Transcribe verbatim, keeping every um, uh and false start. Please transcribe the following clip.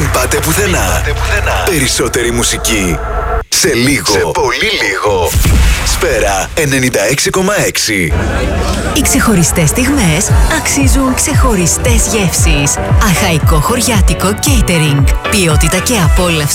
Μην πάτε πουθενά. Περισσότερη μουσική. Σε λίγο. Σε πολύ λίγο. Σφαίρα ενενήντα έξι κόμμα έξι. Οι ξεχωριστές στιγμές αξίζουν ξεχωριστές γεύσεις. Αχαϊκό χωριάτικο catering. Ποιότητα και απόλαυση